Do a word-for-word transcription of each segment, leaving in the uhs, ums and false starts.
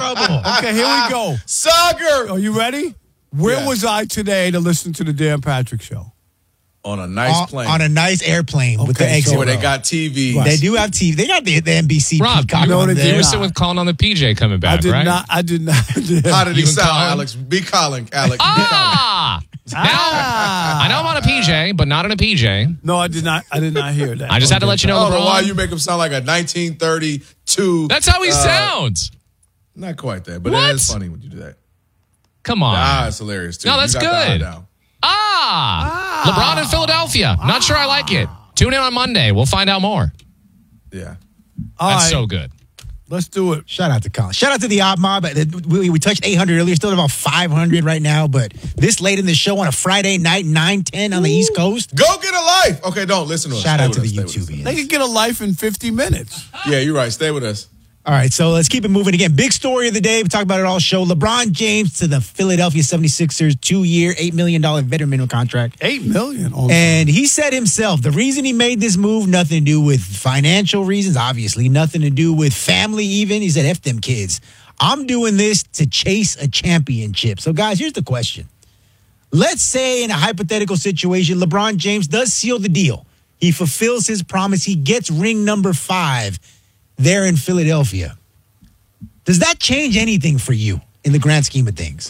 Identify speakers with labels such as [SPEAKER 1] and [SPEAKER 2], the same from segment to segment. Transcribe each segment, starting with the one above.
[SPEAKER 1] trouble.
[SPEAKER 2] Okay, here we go.
[SPEAKER 3] Soccer.
[SPEAKER 2] Are you ready? Where
[SPEAKER 3] Yeah.
[SPEAKER 2] was I today to listen to the Dan Patrick Show?
[SPEAKER 3] On a nice
[SPEAKER 1] on,
[SPEAKER 3] plane.
[SPEAKER 1] on a nice airplane with the
[SPEAKER 2] Okay,
[SPEAKER 1] exit
[SPEAKER 2] so
[SPEAKER 3] where they
[SPEAKER 1] row.
[SPEAKER 3] got T V.
[SPEAKER 1] They do have T V. They got the, the N B C
[SPEAKER 4] Rob,
[SPEAKER 1] Peacock
[SPEAKER 4] you,
[SPEAKER 2] know
[SPEAKER 1] on
[SPEAKER 2] what it
[SPEAKER 1] there.
[SPEAKER 4] you were
[SPEAKER 2] is?
[SPEAKER 4] sitting with Colin on the P J coming back,
[SPEAKER 2] I did
[SPEAKER 4] right?
[SPEAKER 2] not. I did not.
[SPEAKER 3] How did he
[SPEAKER 4] You and
[SPEAKER 3] sound,
[SPEAKER 4] Colin?
[SPEAKER 3] Alex? Be Colin, Alex.
[SPEAKER 4] Ah! Now,
[SPEAKER 2] Ah.
[SPEAKER 4] I know I'm on a P J, but not on a P J.
[SPEAKER 2] No, I did not. I did not hear that.
[SPEAKER 4] I just had to let you know,
[SPEAKER 3] I don't know
[SPEAKER 4] LeBron.
[SPEAKER 3] why you make him sound like a nineteen thirty-two.
[SPEAKER 4] That's how he
[SPEAKER 3] uh,
[SPEAKER 4] sounds.
[SPEAKER 3] Not quite that, but
[SPEAKER 4] What?
[SPEAKER 3] it is funny when you do that.
[SPEAKER 4] Come on.
[SPEAKER 3] Ah, it's hilarious, too.
[SPEAKER 4] No,
[SPEAKER 3] You
[SPEAKER 4] that's
[SPEAKER 3] got the eye
[SPEAKER 4] good.
[SPEAKER 3] down.
[SPEAKER 4] Ah, LeBron in Philadelphia. Not sure I like it. Tune in on Monday. We'll find out more.
[SPEAKER 3] Yeah.
[SPEAKER 2] All
[SPEAKER 4] That's
[SPEAKER 2] right,
[SPEAKER 4] so good.
[SPEAKER 2] let's do it.
[SPEAKER 1] Shout out to Colin. Shout out to the Op Mob. We, we touched eight hundred earlier, still at about five hundred right now. But this late in the show on a Friday night, nine ten on the East Coast.
[SPEAKER 3] Go get a life. Okay, don't listen to us.
[SPEAKER 1] Shout
[SPEAKER 3] Stay
[SPEAKER 1] out
[SPEAKER 3] with
[SPEAKER 1] to
[SPEAKER 3] us.
[SPEAKER 1] the
[SPEAKER 3] Stay with us.
[SPEAKER 1] YouTubians.
[SPEAKER 2] They could get a life in fifty minutes.
[SPEAKER 3] Yeah, you're right. Stay with us.
[SPEAKER 1] All right, so let's keep it moving again. Big story of the day. We talk about it all show. LeBron James to the Philadelphia seventy-sixers, two-year, eight million dollars veteran minimum contract.
[SPEAKER 2] Eight million. Also.
[SPEAKER 1] And he said himself, the reason he made this move, nothing to do with financial reasons, obviously, nothing to do with family even. He said, F them kids. I'm doing this to chase a championship. So, guys, here's the question. Let's say in a hypothetical situation, LeBron James does seal the deal. He fulfills his promise. He gets ring number five there in Philadelphia. Does that change anything for you in the grand scheme of things?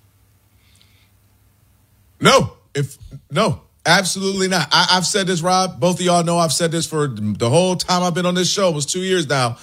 [SPEAKER 3] No, if no, absolutely not. I, I've said this, Rob. Both of y'all know I've said this for the whole time I've been on this show. It was two years now.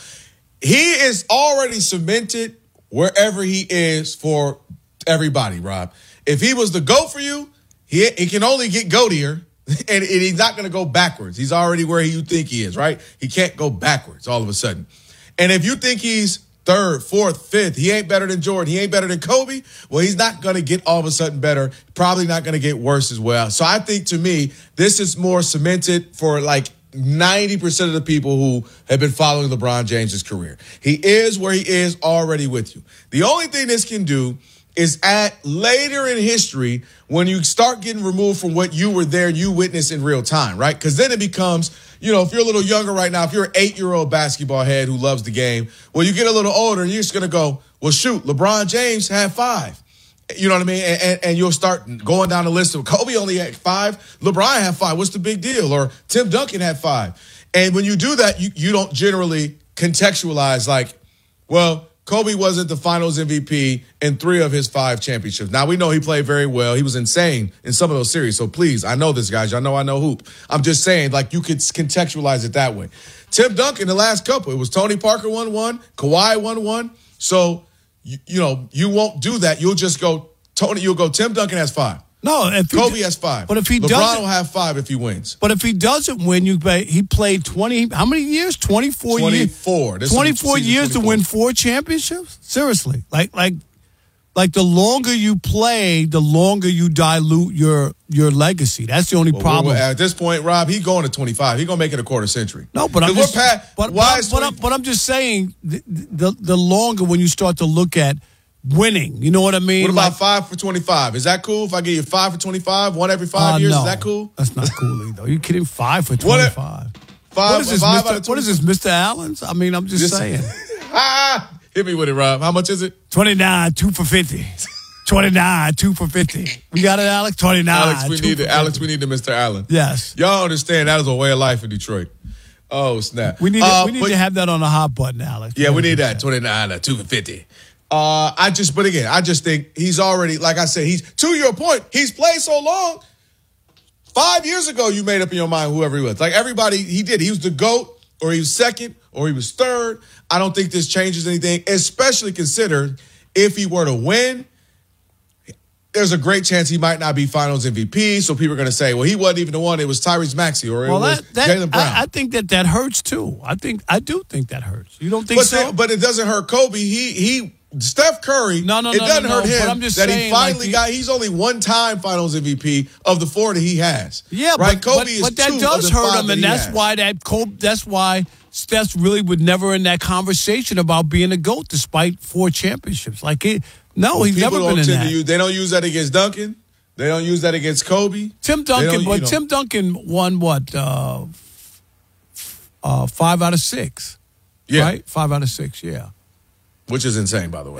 [SPEAKER 3] He is already cemented wherever he is for everybody, Rob. If he was the GOAT for you, he, he can only get GOATier, and, and he's not going to go backwards. He's already where you think he is, right? He can't go backwards all of a sudden. And if you think he's third, fourth, fifth, he ain't better than Jordan, he ain't better than Kobe, well, he's not going to get all of a sudden better, probably not going to get worse as well. So I think, to me, this is more cemented for like ninety percent of the people who have been following LeBron James's career. He is where he is already with you. The only thing this can do is at later in history when you start getting removed from what you were there and you witnessed in real time, right? Because then it becomes, you know, if you're a little younger right now, if you're an eight-year-old basketball head who loves the game, well, you get a little older and you're just going to go, well, shoot, LeBron James had five. You know what I mean? And, and, and you'll start going down the list of Kobe only had five. LeBron had five. What's the big deal? Or Tim Duncan had five. And when you do that, you, you don't generally contextualize like, well, Kobe wasn't the finals M V P in three of his five championships. Now, we know he played very well. He was insane in some of those series. So please, I know this, guys. Y'all know I know hoop. I'm just saying, like, you could contextualize it that way. Tim Duncan, the last couple, it was Tony Parker won one, Kawhi won one. So, you, you know, you won't do that. You'll just go, Tony, you'll go, Tim Duncan has five.
[SPEAKER 2] No, if he,
[SPEAKER 3] Kobe has five.
[SPEAKER 2] But if he
[SPEAKER 3] LeBron
[SPEAKER 2] doesn't,
[SPEAKER 3] will have five if he wins.
[SPEAKER 2] But if he doesn't win, you play, he played twenty. How many years? Twenty-four years.
[SPEAKER 3] twenty-four. This is
[SPEAKER 2] Twenty-four
[SPEAKER 3] season
[SPEAKER 2] years
[SPEAKER 3] twenty-four.
[SPEAKER 2] to win four championships. Seriously, like like like the longer you play, the longer you dilute your your legacy. That's the only
[SPEAKER 3] Well,
[SPEAKER 2] problem.
[SPEAKER 3] well, at this point, Rob, he's going to twenty-five. He's going to make it a quarter century.
[SPEAKER 2] No, but I'm
[SPEAKER 3] 'Cause
[SPEAKER 2] just,
[SPEAKER 3] we're past,
[SPEAKER 2] but,
[SPEAKER 3] why
[SPEAKER 2] but,
[SPEAKER 3] is
[SPEAKER 2] but, I'm, but I'm just saying the, the the longer when you start to look at winning, you know what I mean?
[SPEAKER 3] What about
[SPEAKER 2] Like,
[SPEAKER 3] five for twenty-five? Is that cool if I give you five for twenty-five, one every five
[SPEAKER 2] uh,
[SPEAKER 3] years?
[SPEAKER 2] no,
[SPEAKER 3] Is that cool?
[SPEAKER 2] That's not cool either. Are you kidding? Five for
[SPEAKER 3] What if-
[SPEAKER 2] twenty-five.
[SPEAKER 3] Five,
[SPEAKER 2] What is this,
[SPEAKER 3] five out
[SPEAKER 2] Mister
[SPEAKER 3] of
[SPEAKER 2] What is this, Mister Allen's? I mean, I'm just,
[SPEAKER 3] Just-
[SPEAKER 2] saying.
[SPEAKER 3] Ah, hit me with it, Rob. How much is it?
[SPEAKER 2] twenty-nine, two for fifty. twenty-nine, two for fifty. We got it, Alex? twenty-nine.
[SPEAKER 3] Alex, we
[SPEAKER 2] two
[SPEAKER 3] need
[SPEAKER 2] for
[SPEAKER 3] it. Alex,
[SPEAKER 2] fifty.
[SPEAKER 3] we need the Mister Allen.
[SPEAKER 2] Yes.
[SPEAKER 3] Y'all understand that is a way of life in Detroit. Oh, snap.
[SPEAKER 2] We need,
[SPEAKER 3] Uh,
[SPEAKER 2] we need
[SPEAKER 3] but-
[SPEAKER 2] to have that on the hot button, Alex.
[SPEAKER 3] Yeah, we need that. twenty-nine, uh, two for fifty. Uh, I just, but again, I just think he's already, like I said, he's, to your point, he's played so long. Five years ago, you made up in your mind whoever he was. Like everybody, he did. He was the GOAT, or he was second, or he was third. I don't think this changes anything, especially considered if he were to win, there's a great chance he might not be finals M V P. So people are going to say, well, he wasn't even the one. It was Tyrese Maxey or it
[SPEAKER 2] Well,
[SPEAKER 3] was
[SPEAKER 2] that, that,
[SPEAKER 3] Jaylen Brown.
[SPEAKER 2] I, I think that that hurts too. I think I do think that hurts. You don't think
[SPEAKER 3] but,
[SPEAKER 2] so?
[SPEAKER 3] they- but it doesn't hurt Kobe. He he Steph Curry.
[SPEAKER 2] No, no,
[SPEAKER 3] it
[SPEAKER 2] no,
[SPEAKER 3] doesn't
[SPEAKER 2] no, no,
[SPEAKER 3] hurt him
[SPEAKER 2] but I'm just
[SPEAKER 3] that he
[SPEAKER 2] saying,
[SPEAKER 3] finally
[SPEAKER 2] like,
[SPEAKER 3] got. He's only one time Finals M V P of the four that he has.
[SPEAKER 2] Yeah,
[SPEAKER 3] right.
[SPEAKER 2] but,
[SPEAKER 3] Kobe
[SPEAKER 2] but,
[SPEAKER 3] is
[SPEAKER 2] but that
[SPEAKER 3] two
[SPEAKER 2] does
[SPEAKER 3] of the
[SPEAKER 2] hurt
[SPEAKER 3] five
[SPEAKER 2] him,
[SPEAKER 3] that
[SPEAKER 2] and
[SPEAKER 3] he
[SPEAKER 2] that's
[SPEAKER 3] has.
[SPEAKER 2] why that Kobe. That's why Steph really would never in that conversation about being a GOAT despite four championships. Like it, no,
[SPEAKER 3] Well,
[SPEAKER 2] he's
[SPEAKER 3] people
[SPEAKER 2] never
[SPEAKER 3] don't
[SPEAKER 2] been in
[SPEAKER 3] tend
[SPEAKER 2] that.
[SPEAKER 3] to use. They don't use that against Duncan. They don't use that against Kobe.
[SPEAKER 2] Tim
[SPEAKER 3] They
[SPEAKER 2] Duncan,
[SPEAKER 3] don't,
[SPEAKER 2] but
[SPEAKER 3] you know.
[SPEAKER 2] Tim Duncan won what? Uh, uh, five out of six.
[SPEAKER 3] Yeah,
[SPEAKER 2] Right, five out of six. Yeah.
[SPEAKER 3] which is insane, by the way.